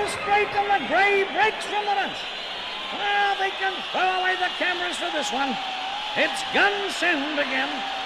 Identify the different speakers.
Speaker 1: down straight, and the grey breaks from the bunch. Well, they can throw away the cameras for this one. It's gun send again.